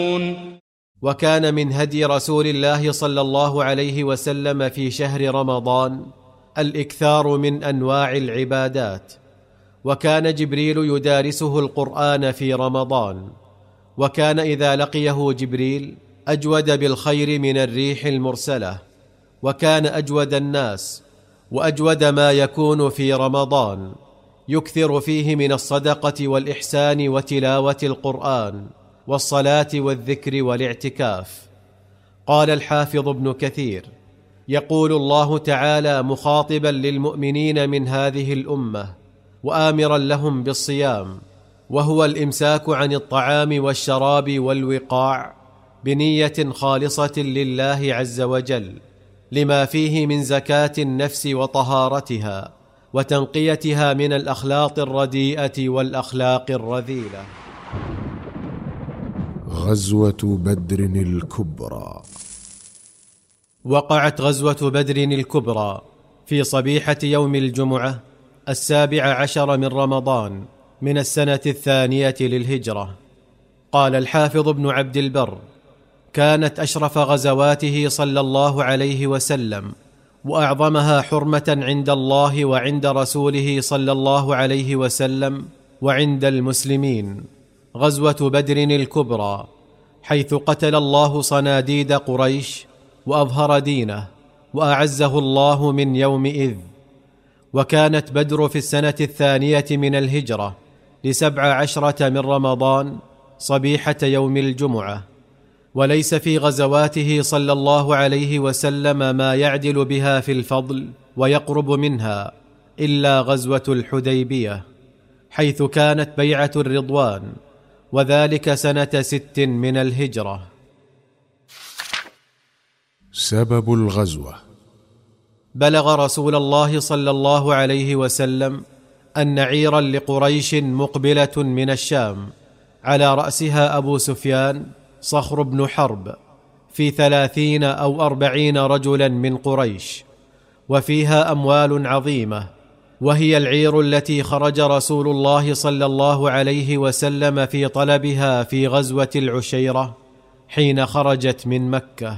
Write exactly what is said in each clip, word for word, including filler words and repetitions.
وكان من هدي رسول الله صلى الله عليه وسلم في شهر رمضان الإكثار من أنواع العبادات، وكان جبريل يدارسه القرآن في رمضان، وكان إذا لقيه جبريل أجود بالخير من الريح المرسلة، وكان أجود الناس وأجود ما يكون في رمضان، يكثر فيه من الصدقة والإحسان وتلاوة القرآن والصلاة والذكر والاعتكاف. قال الحافظ ابن كثير: يقول الله تعالى مخاطبا للمؤمنين من هذه الأمة وآمرا لهم بالصيام، وهو الإمساك عن الطعام والشراب والوقاع بنية خالصة لله عز وجل، لما فيه من زكاة النفس وطهارتها وتنقيتها من الأخلاق الرديئة والأخلاق الرذيلة. غزوة بدر الكبرى. وقعت غزوة بدر الكبرى في صبيحة يوم الجمعة السابع عشر من رمضان من السنة الثانية للهجرة. قال الحافظ ابن عبد البر: كانت أشرف غزواته صلى الله عليه وسلم وأعظمها حرمة عند الله وعند رسوله صلى الله عليه وسلم وعند المسلمين غزوة بدر الكبرى، حيث قتل الله صناديد قريش وأظهر دينه وأعزه الله من يومئذ. وكانت بدر في السنة الثانية من الهجرة لسبع عشرة من رمضان صبيحة يوم الجمعة، وليس في غزواته صلى الله عليه وسلم ما يعدل بها في الفضل ويقرب منها إلا غزوة الحديبية، حيث كانت بيعة الرضوان، وذلك سنة ست من الهجرة. سبب الغزوة: بلغ رسول الله صلى الله عليه وسلم أن عيرا لقريش مقبلة من الشام على رأسها أبو سفيان صخر بن حرب في ثلاثين أو أربعين رجلا من قريش، وفيها أموال عظيمة، وهي العير التي خرج رسول الله صلى الله عليه وسلم في طلبها في غزوة العشيرة حين خرجت من مكة.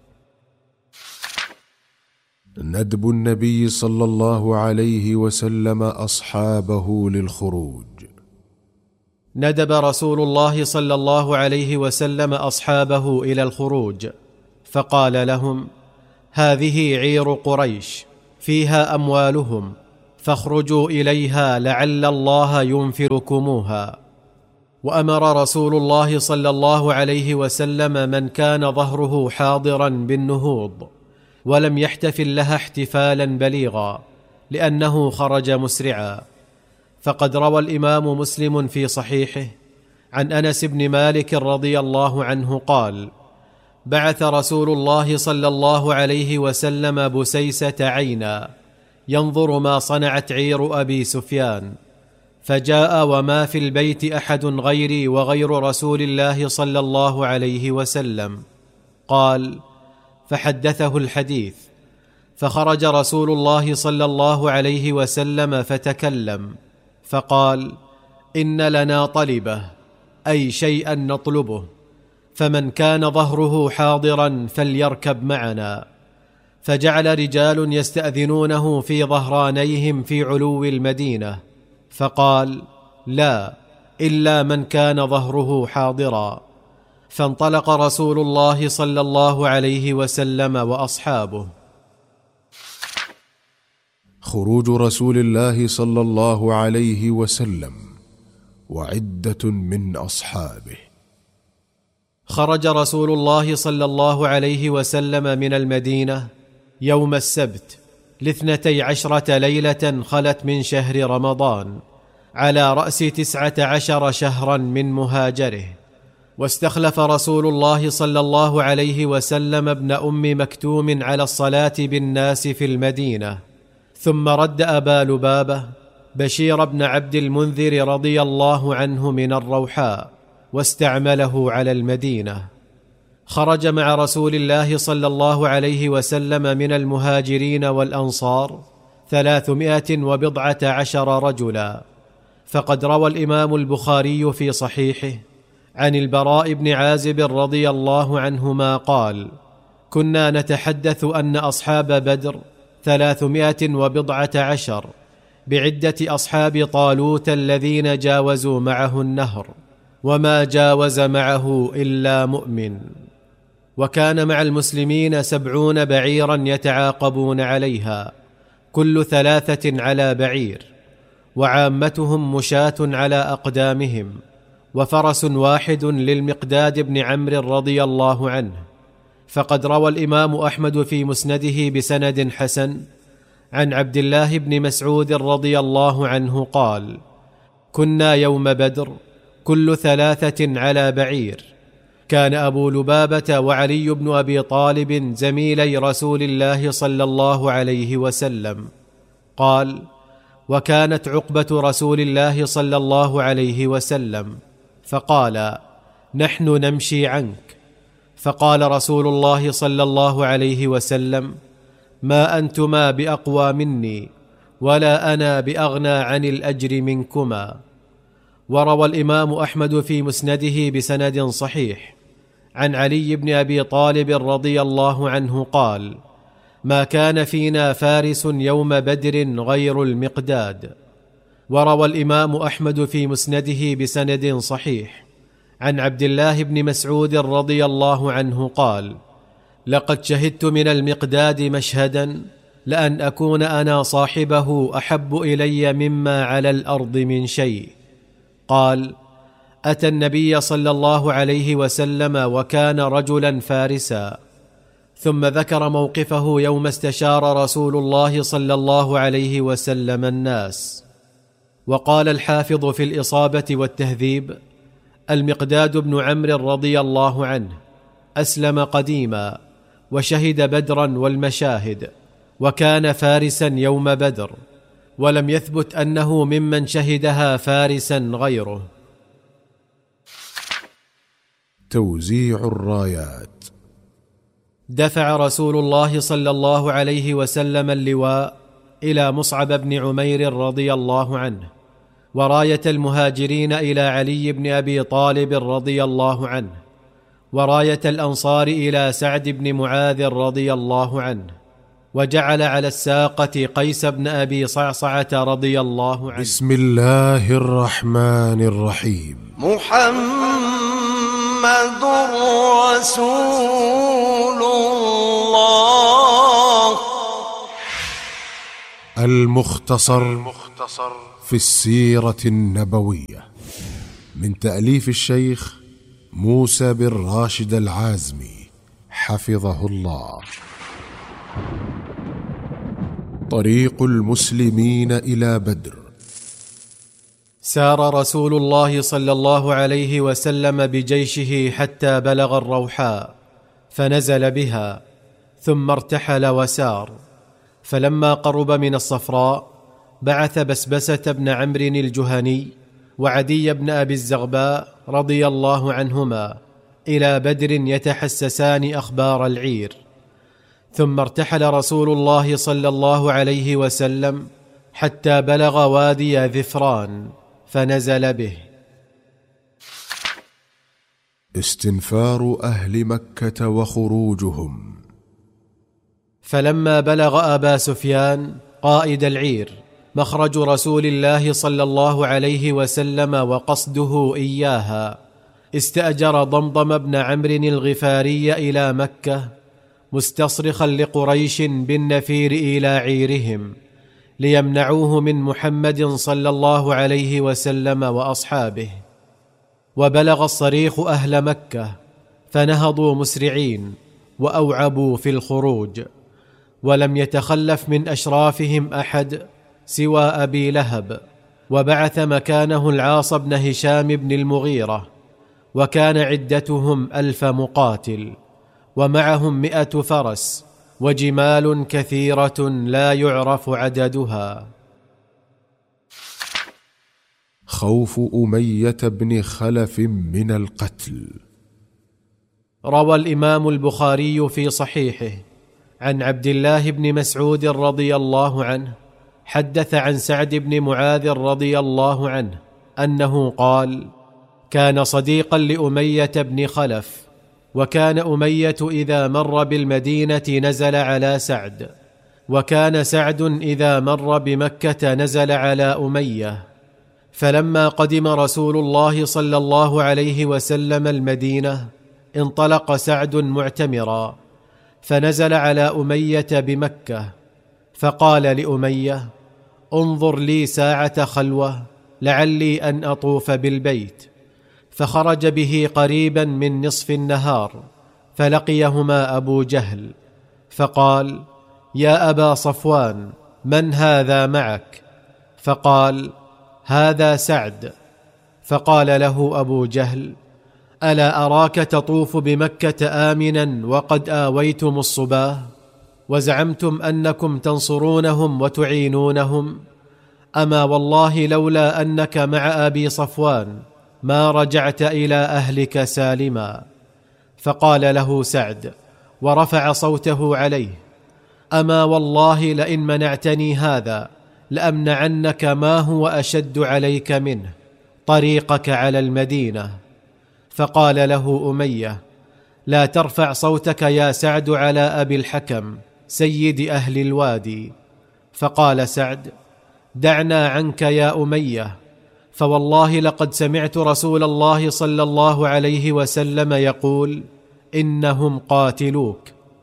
ندب النبي صلى الله عليه وسلم أصحابه للخروج. ندب رسول الله صلى الله عليه وسلم أصحابه إلى الخروج، فقال لهم: هذه عير قريش فيها أموالهم، فاخرجوا إليها لعل الله ينفركموها. وأمر رسول الله صلى الله عليه وسلم من كان ظهره حاضرا بالنهوض، ولم يحتفل لها احتفالا بليغا لأنه خرج مسرعا. فقد روى الإمام مسلم في صحيحه عن أنس بن مالك رضي الله عنه قال: بعث رسول الله صلى الله عليه وسلم بسيسة عينا ينظر ما صنعت عير أبي سفيان، فجاء وما في البيت أحد غيري وغير رسول الله صلى الله عليه وسلم. قال: فحدثه الحديث، فخرج رسول الله صلى الله عليه وسلم فتكلم فقال: إن لنا طلبة، أي شيئا نطلبه، فمن كان ظهره حاضرا فليركب معنا. فجعل رجال يستأذنونه في ظهرانيهم في علو المدينة، فقال: لا، إلا من كان ظهره حاضرا. فانطلق رسول الله صلى الله عليه وسلم وأصحابه. خروج رسول الله صلى الله عليه وسلم وعدة من أصحابه. خرج رسول الله صلى الله عليه وسلم من المدينة يوم السبت لاثنتي عشرة ليلة خلت من شهر رمضان، على رأس تسعة عشر شهرا من مهاجره. واستخلف رسول الله صلى الله عليه وسلم ابن أم مكتوم على الصلاة بالناس في المدينة، ثم رد أبا لبابة بشير بن عبد المنذر رضي الله عنه من الروحاء واستعمله على المدينة. خرج مع رسول الله صلى الله عليه وسلم من المهاجرين والأنصار ثلاثمائة وبضعة عشر رجلا. فقد روى الإمام البخاري في صحيحه عن البراء بن عازب رضي الله عنهما قال: كنا نتحدث أن أصحاب بدر ثلاثمائة وبضعة عشر بعدة أصحاب طالوت الذين جاوزوا معه النهر، وما جاوز معه إلا مؤمن. وكان مع المسلمين سبعون بعيرا يتعاقبون عليها، كل ثلاثة على بعير، وعامتهم مشاة على أقدامهم، وفرس واحد للمقداد بن عمرو رضي الله عنه. فقد روى الإمام أحمد في مسنده بسند حسن عن عبد الله بن مسعود رضي الله عنه قال: كنا يوم بدر كل ثلاثة على بعير. كان أبو لبابة وعلي بن أبي طالب زميلي رسول الله صلى الله عليه وسلم. قال: وكانت عقبة رسول الله صلى الله عليه وسلم، فقال: نحن نمشي عنك. فقال رسول الله صلى الله عليه وسلم: ما أنتما بأقوى مني، ولا أنا بأغنى عن الأجر منكما. وروى الإمام أحمد في مسنده بسند صحيح عن علي بن أبي طالب رضي الله عنه قال: ما كان فينا فارس يوم بدر غير المقداد. وروى الإمام أحمد في مسنده بسند صحيح عن عبد الله بن مسعود رضي الله عنه قال: لقد شهدت من المقداد مشهدا لأن أكون أنا صاحبه أحب إلي مما على الأرض من شيء. قال: أتى النبي صلى الله عليه وسلم وكان رجلا فارسا. ثم ذكر موقفه يوم استشار رسول الله صلى الله عليه وسلم الناس. وقال الحافظ في الإصابة والتهذيب: المقداد بن عمرو رضي الله عنه أسلم قديما، وشهد بدرا والمشاهد، وكان فارسا يوم بدر، ولم يثبت أنه ممن شهدها فارسا غيره. توزيع الرايات. دفع رسول الله صلى الله عليه وسلم اللواء إلى مصعب بن عمير رضي الله عنه، وراية المهاجرين إلى علي بن أبي طالب رضي الله عنه، وراية الأنصار إلى سعد بن معاذ رضي الله عنه، وجعل على الساقة قيس بن أبي صعصعة رضي الله عنه. بسم الله الرحمن الرحيم. محمد رسول الله. المختصر في السيرة النبوية، من تأليف الشيخ موسى بن راشد العازمي حفظه الله. طريق المسلمين إلى بدر. سار رسول الله صلى الله عليه وسلم بجيشه حتى بلغ الروحاء، فنزل بها، ثم ارتحل وسار. فلما قرب من الصفراء بعث بسبسة بن عمرو الجهني وعدي بن أبي الزغباء رضي الله عنهما إلى بدر يتحسسان أخبار العير. ثم ارتحل رسول الله صلى الله عليه وسلم حتى بلغ وادي ذفران، فنزل به. استنفار أهل مكة وخروجهم. فلما بلغ أبا سفيان قائد العير مخرج رسول الله صلى الله عليه وسلم وقصده إياها، استأجر ضمضم بن عمرو الغفاري إلى مكة مستصرخا لقريش بالنفير إلى عيرهم ليمنعوه من محمد صلى الله عليه وسلم وأصحابه. وبلغ الصريخ أهل مكة، فنهضوا مسرعين وأوعبوا في الخروج، ولم يتخلف من أشرافهم أحد سوى أبي لهب، وبعث مكانه العاص بن هشام بن المغيرة، وكان عدتهم ألف مقاتل، ومعهم مئة فرس وجمال كثيرة لا يعرف عددها. خوف أمية بن خلف من القتل. روى الإمام البخاري في صحيحه عن عبد الله بن مسعود رضي الله عنه حدث عن سعد بن معاذ رضي الله عنه أنه قال: كان صديقا لأمية بن خلف، وكان أمية إذا مر بالمدينة نزل على سعد، وكان سعد إذا مر بمكة نزل على أمية. فلما قدم رسول الله صلى الله عليه وسلم المدينة انطلق سعد معتمرا، فنزل على أمية بمكة، فقال لأمية: انظر لي ساعة خلوة لعلي أن أطوف بالبيت. فخرج به قريبا من نصف النهار، فلقيهما أبو جهل، فقال: يا أبا صفوان، من هذا معك؟ فقال: هذا سعد. فقال له أبو جهل: ألا أراك تطوف بمكة آمنا وقد آويتم الصباه، وزعمتم أنكم تنصرونهم وتعينونهم؟ أما والله لولا أنك مع أبي صفوان ما رجعت إلى أهلك سالما. فقال له سعد ورفع صوته عليه: أما والله لئن منعتني هذا لأمنعنك ما هو أشد عليك منه، طريقك على المدينة. فقال له أمية: لا ترفع صوتك يا سعد على أبي الحكم سيد أهل الوادي. فقال سعد: دعنا عنك يا أمية، فوالله لقد سمعت رسول الله صلى الله عليه وسلم يقول: إنهم قاتلوك.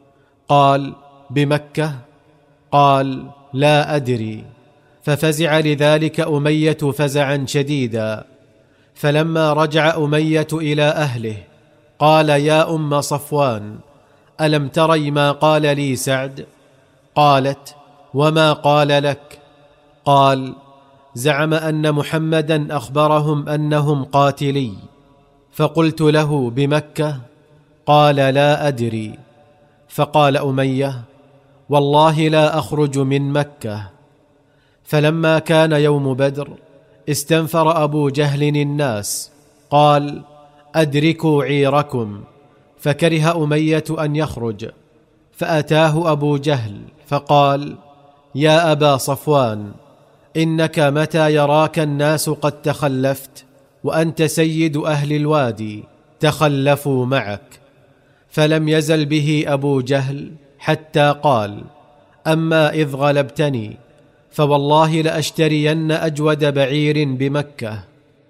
قال: بمكة؟ قال: لا أدري. ففزع لذلك أمية فزعا شديدا. فلما رجع أمية إلى أهله قال: يا أم صفوان، ألم تري ما قال لي سعد؟ قالت: وما قال لك؟ قال: زعم أن محمدا أخبرهم أنهم قاتلي. فقلت له: بمكة؟ قال: لا أدري. فقال أمية: والله لا أخرج من مكة. فلما كان يوم بدر استنفر أبو جهل الناس، قال: أدركوا عيركم. فكره أمية أن يخرج، فأتاه أبو جهل فقال: يا أبا صفوان، إنك متى يراك الناس قد تخلفت وأنت سيد أهل الوادي تخلفوا معك. فلم يزل به أبو جهل حتى قال: أما إذ غلبتني فوالله لأشترين أجود بعير بمكة.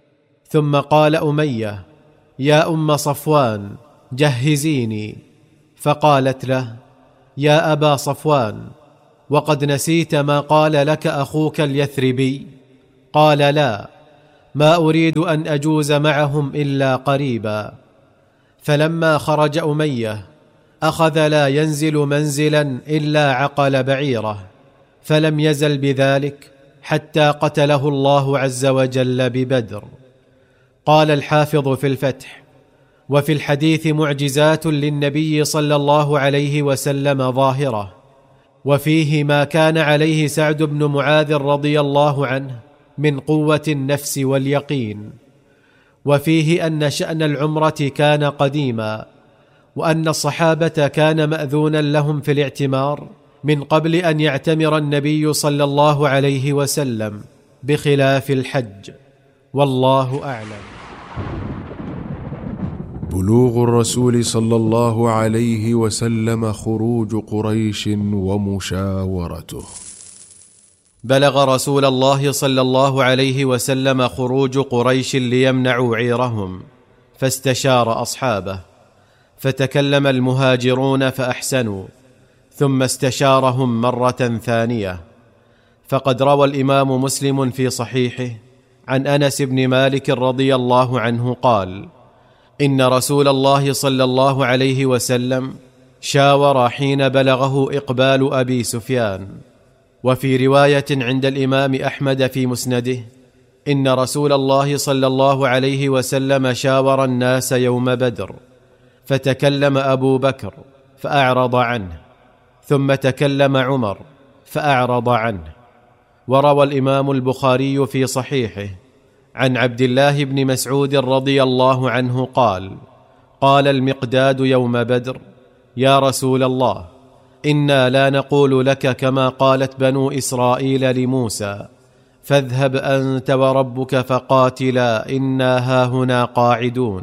ثم قال أمية: يا أم صفوان، جهزيني. فقالت له: يا أبا صفوان، وقد نسيت ما قال لك أخوك اليثربي؟ قال: لا، ما أريد أن أجوز معهم إلا قريبا. فلما خرج أمية أخذ لا ينزل منزلا إلا عقل بعيره، فلم يزل بذلك حتى قتله الله عز وجل ببدر. قال الحافظ في الفتح: وفي الحديث معجزات للنبي صلى الله عليه وسلم ظاهرة، وفيه ما كان عليه سعد بن معاذ رضي الله عنه من قوة النفس واليقين، وفيه أن شأن العمرة كان قديما، وأن الصحابة كان مأذونا لهم في الاعتمار من قبل أن يعتمر النبي صلى الله عليه وسلم، بخلاف الحج، والله أعلم. بلوغ الرسول صلى الله عليه وسلم خروج قريش ومشاورته. بلغ رسول الله صلى الله عليه وسلم خروج قريش ليمنعوا عيرهم، فاستشار أصحابه، فتكلم المهاجرون فأحسنوا، ثم استشارهم مرة ثانية. فقد روى الإمام مسلم في صحيحه عن أنس بن مالك رضي الله عنه قال: إن رسول الله صلى الله عليه وسلم شاور حين بلغه إقبال أبي سفيان. وفي رواية عند الإمام أحمد في مسنده: إن رسول الله صلى الله عليه وسلم شاور الناس يوم بدر، فتكلم أبو بكر فأعرض عنه، ثم تكلم عمر فأعرض عنه. وروى الإمام البخاري في صحيحه عن عبد الله بن مسعود رضي الله عنه قال: قال المقداد يوم بدر: يا رسول الله، إنا لا نقول لك كما قالت بنو إسرائيل لموسى، فاذهب أنت وربك فقاتلا إنا هاهنا قاعدون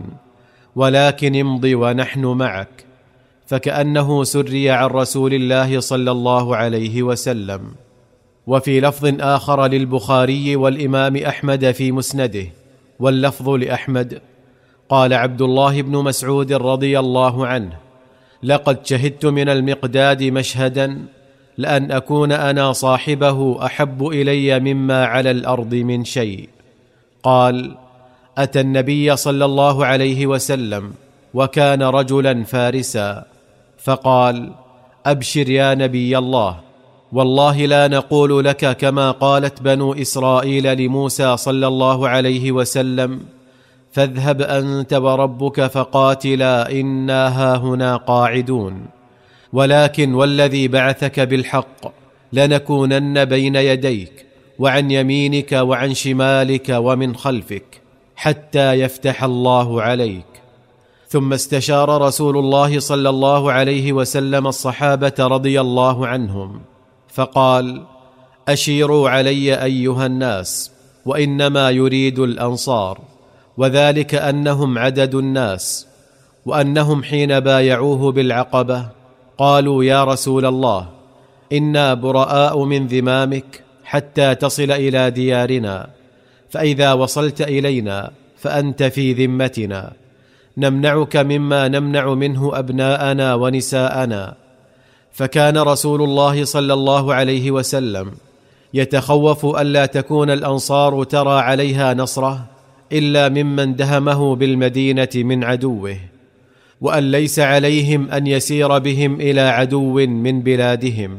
ولكن امض ونحن معك. فكأنه سري عن رسول الله صلى الله عليه وسلم. وفي لفظ آخر للبخاري والإمام أحمد في مسنده، واللفظ لأحمد، قال عبد الله بن مسعود رضي الله عنه: لقد شهدت من المقداد مشهدا لأن أكون أنا صاحبه أحب إلي مما على الأرض من شيء. قال: أتى النبي صلى الله عليه وسلم وكان رجلا فارسا، فقال: أبشر يا نبي الله، والله لا نقول لك كما قالت بنو إسرائيل لموسى صلى الله عليه وسلم: فاذهب أنت وربك فقاتلا إنا هاهنا قاعدون، ولكن والذي بعثك بالحق لنكونن بين يديك وعن يمينك وعن شمالك ومن خلفك حتى يفتح الله عليك. ثم استشار رسول الله صلى الله عليه وسلم الصحابة رضي الله عنهم فقال: أشيروا علي أيها الناس، وإنما يريد الأنصار، وذلك أنهم عدد الناس، وأنهم حين بايعوه بالعقبة قالوا: يا رسول الله، إنا براء من ذمامك حتى تصل إلى ديارنا، فإذا وصلت إلينا فأنت في ذمتنا، نمنعك مما نمنع منه أبناءنا ونساءنا. فكان رسول الله صلى الله عليه وسلم يتخوف ألا تكون الأنصار ترى عليها نصره إلا ممن دهمه بالمدينة من عدوه، وأن ليس عليهم أن يسير بهم إلى عدو من بلادهم.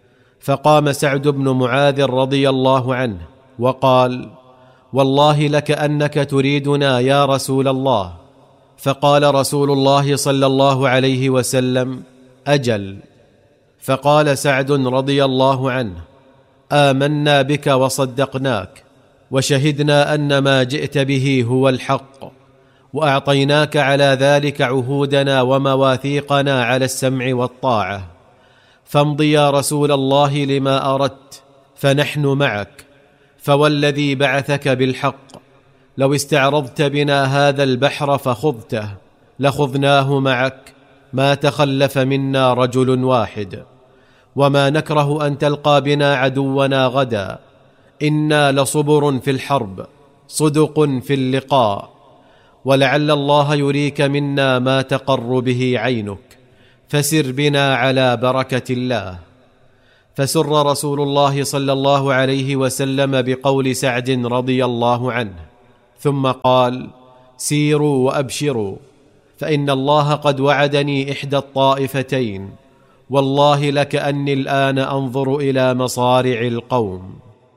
فقام سعد بن معاذ رضي الله عنه وقال: والله لكأنك تريدنا يا رسول الله. فقال رسول الله صلى الله عليه وسلم: أجل. فقال سعد رضي الله عنه: آمنا بك وصدقناك، وشهدنا أن ما جئت به هو الحق، وأعطيناك على ذلك عهودنا ومواثيقنا على السمع والطاعة، فامض يا رسول الله لما أردت، فنحن معك. فوالذي بعثك بالحق لو استعرضت بنا هذا البحر فخضته لخضناه معك، ما تخلف منا رجل واحد، وما نكره أن تلقى بنا عدونا غدا، إنا لصبر في الحرب صدق في اللقاء، ولعل الله يريك منا ما تقر به عينك، فسر بنا على بركة الله. فسر رسول الله صلى الله عليه وسلم بقول سعد رضي الله عنه، ثم قال: سيروا وأبشروا، فإن الله قد وعدني إحدى الطائفتين، والله لكأني الآن أنظر إلى مصارع القوم.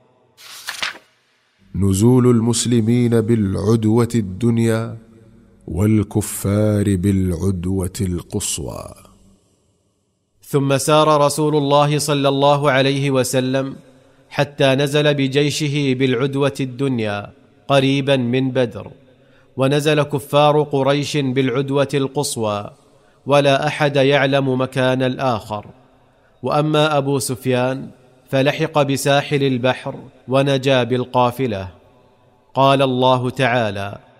نزول المسلمين بالعدوة الدنيا والكفار بالعدوة القصوى. ثم سار رسول الله صلى الله عليه وسلم حتى نزل بجيشه بالعدوة الدنيا قريبا من بدر، ونزل كفار قريش بالعدوة القصوى، ولا أحد يعلم مكان الآخر. وأما أبو سفيان فلحق بساحل البحر ونجا بالقافلة. قال الله تعالى: